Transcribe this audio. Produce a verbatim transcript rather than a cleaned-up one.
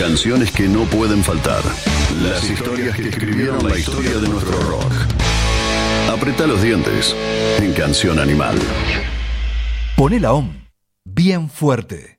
Canciones que no pueden faltar. Las historias que escribieron la historia de nuestro rock. Apretá los dientes en Canción Animal. Poné la O M bien fuerte.